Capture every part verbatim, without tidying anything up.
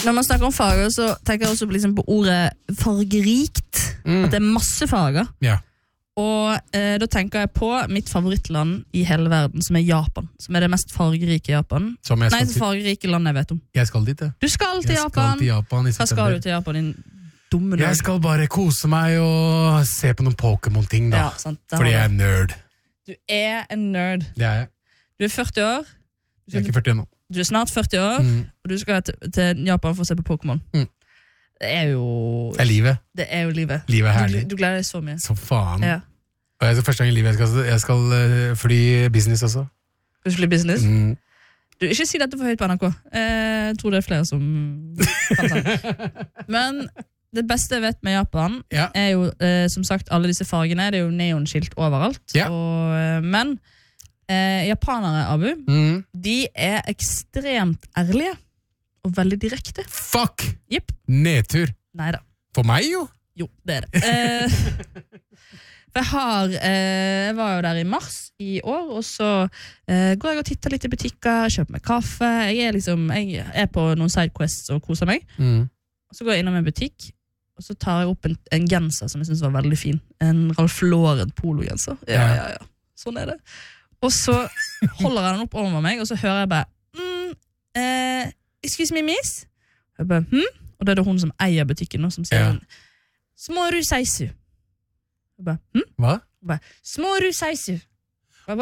Når man snakker om farger, så tenker jeg også liksom på ordet fargerikt. Mm. At det er masse farger. Ja. Og eh, da tenker jeg på mitt favorittland i hele verden, som er Japan. Som er det mest fargerike Japan. Som jeg skal Nei, så fargerike land jeg vet om. Jeg skal dit, ja. Du skal til jeg Japan. Skal til Japan i Hva skal du til Japan, din dumme nerd? Jeg skal bare kose meg og se på noen Pokémon-ting, da. Ja, sant, fordi jeg er nerd. Du er en nerd. Det er jeg. Du er førti år. Du jeg er ikke førti ennå. Du er snart førti år, mm. og du skal til, til Japan for å se på Pokémon. Mm. Det er jo... Det er livet. Det er jo livet. Livet er herlig. Du, du gleder deg så mye. Så faen. Ja. Og jeg, første gang i livet jeg skal, jeg skal uh, fly business også. Skal du fly business? Mm. Du, ikke si dette for høyt på N R K. Jeg tror det er flere som kan ta. Men det beste jeg vet med Japan ja. Er jo, eh, som sagt, alle disse fargene. Det er jo neonskilt overalt. Ja. Og, eh, men eh, japanere, Abu, mm. de er ekstremt ærlige og veldig direkte. Fuck! Yep. Nedtur. Neida. For meg jo? Jo, det er det. Eh, for jeg har, eh, jeg var jo der i mars i år, og så eh, går jeg og titter litt i butikker, kjøper meg kaffe. Jeg er liksom, jeg er på noen sidequests og koser meg. Mm. Så går jeg innom en butikk, og så tar jeg opp en, en genser som jeg synes var veldig fin. En Ralph Lauren polo-genser. Ja, ja, ja. Sånn er det. Og så holder jeg den opp over meg, og så hører jeg bare mm, eh, excuse me, miss? Jeg bare, hm? Og det er det hun som eier butikken nå, som sier ja. Småru seisu. Jeg bare, hm? Hva? Jeg bare, Småru seisu. What,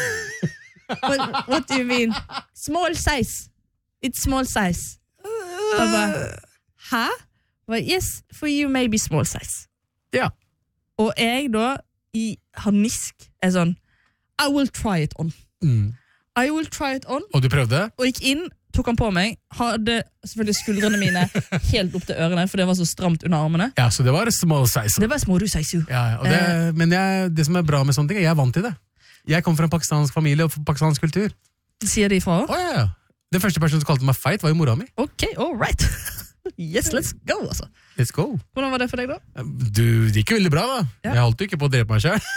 what, what do you mean? Small size. It's small size. Jeg bare, hæ? Well, yes, for you may be small size. Ja. Og jeg da i harnisk er sånn I will try it on. Mm. I will try it on. Og du prøvde? Og gikk inn, tok han på meg, hadde selvfølgelig skuldrene mine helt opp til ørene, for det var så stramt under armene. Ja, så det var small size. Det var small size. Ja, og det, eh. Men jeg, det som er bra med sånne ting, er jeg er vant til det. Jeg kom fra en pakistansk familie og pakistansk kultur. Sier de fra? Å ja, ja. Den første personen som kalte meg feit var jo mora mi. Ok, all right. Yes, let's go, altså. Let's go. Hvordan var det for deg da? Du, det gikk jo veldig bra da. Ja. Jeg holdt jo ikke på å drepe meg selv.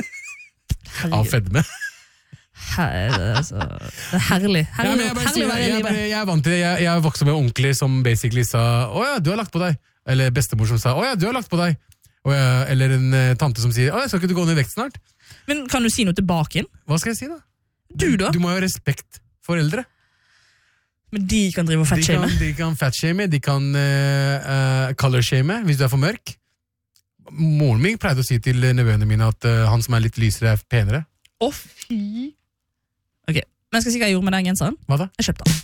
Av fedme. Her, altså, det er herlig. Herlig, ja, jeg, bare, herlig jeg, jeg, jeg, jeg er vant til det. Jeg, jeg vokste med onkler som basically sa åja, du har lagt på deg. Eller bestemor som sa åja, du har lagt på deg. Jeg, eller en uh, tante som sier åja, skal ikke du gå ned i vekt snart? Men kan du si noe tilbake inn? Hva skal jeg si da? Du da? Du må jo ha respekt for eldre. Men de kan drive og fatshame? De, de kan fatshame, de kan uh, uh, colorshame hvis du er for mørk. Moren min pleide å si til nevøene mine at uh, han som er litt lysere er penere. Å, fy. Ok, men jeg skal si hva jeg gjorde med den genseren. Hva da? Jeg kjøpte den.